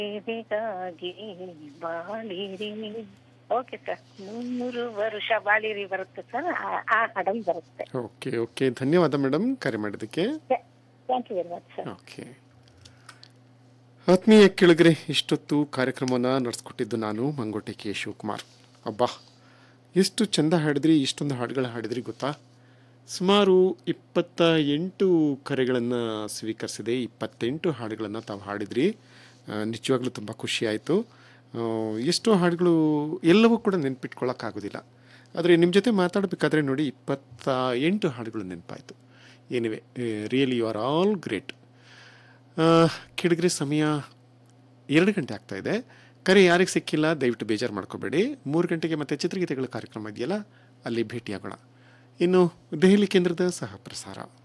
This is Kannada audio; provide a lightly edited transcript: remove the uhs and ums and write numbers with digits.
ಸೇವೆಗಾಗಿ ಬಾಳಿರಿ. ಓಕೆ ಸರ್, 300 ವರ್ಷ ಬಾಳಿರಿ ಬರುತ್ತೆ ಸರ್, ಆ ಹಾಡಲ್ಲಿ ಬರುತ್ತೆ. ಓಕೆ ಓಕೆ, ಧನ್ಯವಾದ ಮೇಡಮ್ ಕರೆ ಮಾಡಿದ್ದಕ್ಕೆ. Thank you very much sir. Okay, ಆತ್ಮೀಯ ಕೇಳಿದ್ರೆ ಇಷ್ಟೊತ್ತು ಕಾರ್ಯಕ್ರಮವನ್ನು ನಡೆಸ್ಕೊಟ್ಟಿದ್ದು ನಾನು ಮಂಗೋಟೆ ಕೆ ಶಿವಕುಮಾರ್. ಅಬ್ಬಾ, ಎಷ್ಟು ಚೆಂದ ಹಾಡಿದ್ರಿ, ಇಷ್ಟೊಂದು ಹಾಡುಗಳು ಹಾಡಿದ್ರಿ ಗೊತ್ತಾ. ಸುಮಾರು 28 ಕರೆಗಳನ್ನು ಸ್ವೀಕರಿಸಿದೆ, 28 ಹಾಡುಗಳನ್ನು ತಾವು ಹಾಡಿದ್ರಿ. ನಿಜವಾಗ್ಲೂ ತುಂಬ ಖುಷಿಯಾಯಿತು. ಎಷ್ಟೋ ಹಾಡುಗಳು ಎಲ್ಲವೂ ಕೂಡ ನೆನ್ಪಿಟ್ಕೊಳ್ಳೋಕ್ಕಾಗೋದಿಲ್ಲ, ಆದರೆ ನಿಮ್ಮ ಜೊತೆ ಮಾತಾಡಬೇಕಾದ್ರೆ ನೋಡಿ 28 ಹಾಡುಗಳು ನೆನಪಾಯಿತು. Anyway, really you are all great. ಕೇಳಿದ್ರೆ ಸಮಯ 2 ಗಂಟೆ ಆಗ್ತಾಯಿದೆ. ಕರೆ ಯಾರಿಗೆ ಸಿಕ್ಕಿಲ್ಲ ದಯವಿಟ್ಟು ಬೇಜಾರು ಮಾಡ್ಕೋಬೇಡಿ. 3 ಗಂಟೆಗೆ ಮತ್ತೆ ಚಿತ್ರಗೀತೆಗಳ ಕಾರ್ಯಕ್ರಮ ಇದೆಯಲ್ಲ, ಅಲ್ಲಿ ಭೇಟಿಯಾಗೋಣ. ಇನ್ನು ದೆಹಲಿ ಕೇಂದ್ರದ ಸಹ ಪ್ರಸಾರ.